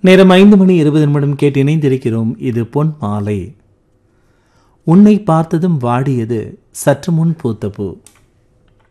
நேரம் 5:20 கேட்டு இணைந்திருக்கிறோம். இது பொன் மாலை. உன்னை பார்த்ததும் வாடியது சற்று முன் பூத்த பூ.